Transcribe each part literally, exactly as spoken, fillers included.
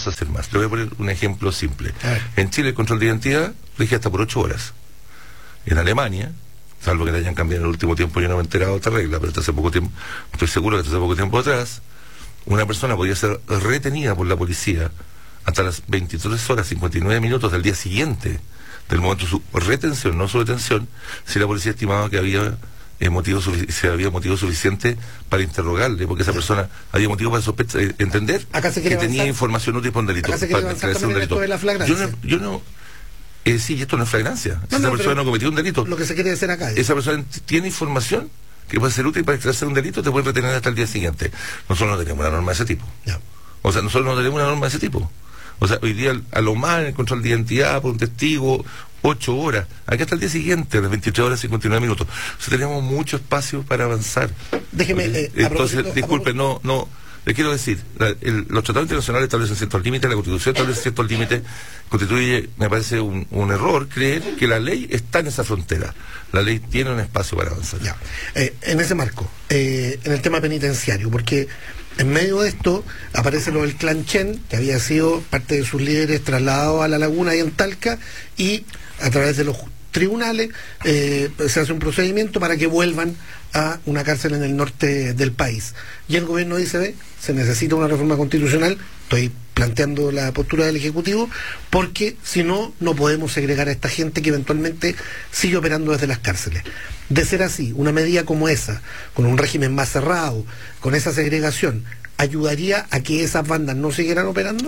vamos a hacer más. Le voy a poner un ejemplo simple. En Chile el control de identidad rige hasta por ocho horas. En Alemania, salvo que le hayan cambiado en el último tiempo, yo no me he enterado de esta regla, pero hasta hace poco tiempo, estoy seguro que hasta hace poco tiempo atrás, una persona podía ser retenida por la policía hasta las veintitrés horas cincuenta y nueve minutos del día siguiente, del momento de su retención, no su detención, si la policía estimaba que había eh, motivo si había motivo suficiente para interrogarle, porque esa persona había motivo para sospechar, eh, entender que tenía avanzar, información útil para un delito. Acá se para avanzar un delito. De la yo no, yo no eh, sí, esto no es flagrancia. No, si esa no, persona no cometió un delito, lo que se quiere decir acá es, esa persona tiene información que puede ser útil para esclarecer un delito, te puede retener hasta el día siguiente. Nosotros no tenemos una norma de ese tipo. No. O sea, nosotros no tenemos una norma de ese tipo. O sea, hoy día a lo más en el control de identidad por un testigo, ocho horas. Aquí hasta el día siguiente, a las veintitrés horas cincuenta y nueve minutos. O sea, tenemos mucho espacio para avanzar. Déjeme, ¿Okay? eh, Entonces, disculpe, no, no, le quiero decir, la, el, los tratados internacionales establecen ciertos límites, la Constitución establece ciertos límites, constituye, me parece un, un error creer que la ley está en esa frontera. La ley tiene un espacio para avanzar. Ya. Eh, en ese marco, eh, en el tema penitenciario, porque en medio de esto aparece lo del clan Chen, que había sido parte de sus líderes trasladado a la laguna y en Talca, y a través de los tribunales eh, se hace un procedimiento para que vuelvan a una cárcel en el norte del país. Y el gobierno dice, ve, se necesita una reforma constitucional, estoy planteando la postura del Ejecutivo, porque si no, no podemos segregar a esta gente que eventualmente sigue operando desde las cárceles. De ser así, una medida como esa, con un régimen más cerrado, con esa segregación, ¿ayudaría a que esas bandas no siguieran operando?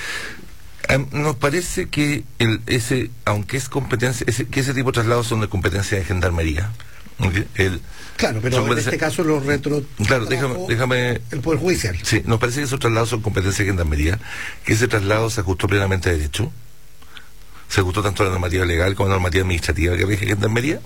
Um, nos parece que el, ese, aunque es competencia, ese, que ese tipo de traslados son de competencia de gendarmería. ¿Okay? El, claro, pero en este caso los retro... Claro, déjame, déjame... El Poder Judicial. Sí, nos parece que esos traslados son competencia de gendarmería, que ese traslado se ajustó plenamente a derecho, se ajustó tanto a la normativa legal como a la normativa administrativa que rige gendarmería,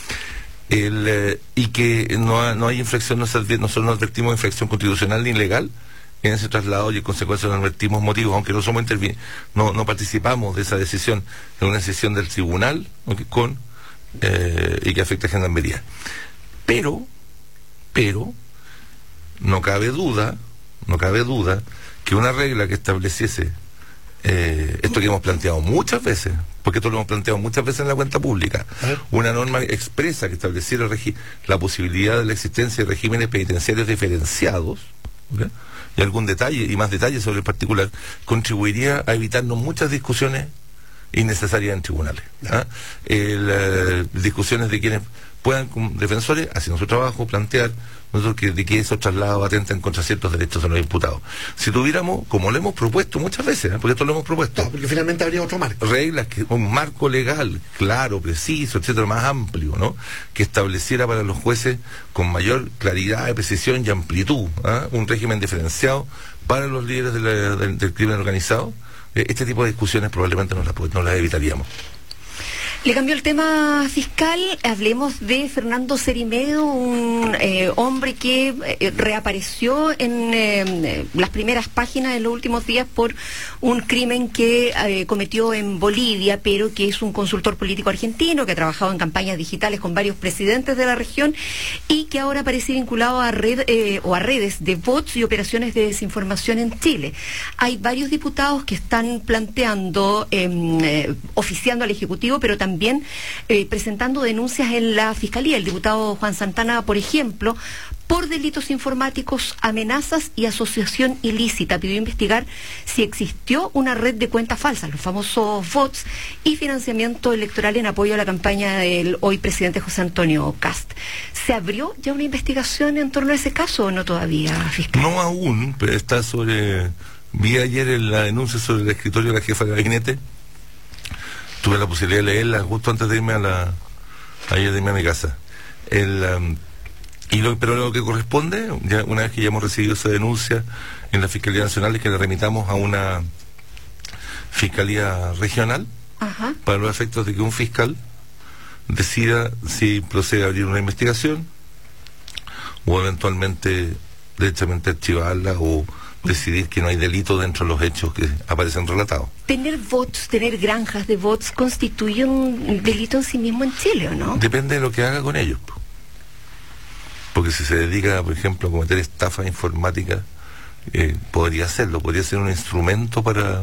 el, eh, y que no, ha, no hay infracción, no se advierte, nosotros no advertimos de infracción constitucional ni legal en ese traslado, y en consecuencia no advertimos motivos, aunque no somos intervi no, no participamos de esa decisión, en una decisión del tribunal, ¿okay? con eh, y que afecta a gendarmería. Pero, pero, no cabe duda, no cabe duda que una regla que estableciese eh, esto que hemos planteado muchas veces, porque esto lo hemos planteado muchas veces en la cuenta pública, una norma expresa que estableciera la posibilidad de la existencia de regímenes penitenciarios diferenciados, ¿okay? y algún detalle, y más detalles sobre el particular, contribuiría a evitarnos muchas discusiones innecesarias en tribunales. ¿ah? El, eh, discusiones de quienes puedan, como defensores, haciendo su trabajo, plantear nosotros que, de que esos traslados atentan contra ciertos derechos de los imputados. Si tuviéramos, como lo hemos propuesto muchas veces, ¿eh? porque esto lo hemos propuesto, no, porque finalmente habría otro marco. Reglas, que un marco legal, claro, preciso, etcétera, más amplio, ¿no? Que estableciera para los jueces con mayor claridad, precisión y amplitud, ¿ah? un régimen diferenciado para los líderes de la, del, del crimen organizado. Eh, este tipo de discusiones probablemente no las, no las evitaríamos. Le cambió el tema fiscal, hablemos de Fernando Cerimedo, un eh, hombre que eh, reapareció en eh, las primeras páginas en los últimos días por un crimen que eh, cometió en Bolivia, pero que es un consultor político argentino que ha trabajado en campañas digitales con varios presidentes de la región y que ahora parece vinculado a red eh, o a redes de bots y operaciones de desinformación en Chile. Hay varios diputados que están planteando, eh, eh, oficiando al Ejecutivo, pero también También eh, presentando denuncias en la Fiscalía. El diputado Juan Santana, por ejemplo, por delitos informáticos, amenazas y asociación ilícita, pidió investigar si existió una red de cuentas falsas, los famosos bots, y financiamiento electoral en apoyo a la campaña del hoy presidente José Antonio Kast. ¿Se abrió ya una investigación en torno a ese caso o no todavía, fiscal? No aún, pero está sobre... Vi ayer en la denuncia sobre el escritorio de la jefa de gabinete. Tuve la posibilidad de leerla justo antes de irme a la ayer de irme a mi casa. El, um, y lo, pero lo que corresponde, ya una vez que ya hemos recibido esa denuncia en la Fiscalía Nacional, es que la remitamos a una Fiscalía Regional. Ajá. Para los efectos de que un fiscal decida si procede a abrir una investigación o eventualmente derechamente archivarla o decidir que no hay delito dentro de los hechos que aparecen relatados. ¿Tener bots, tener granjas de bots constituye un delito en sí mismo en Chile o no? Depende de lo que haga con ellos. Porque si se dedica, por ejemplo, a cometer estafas informáticas, eh, podría hacerlo, podría ser un instrumento para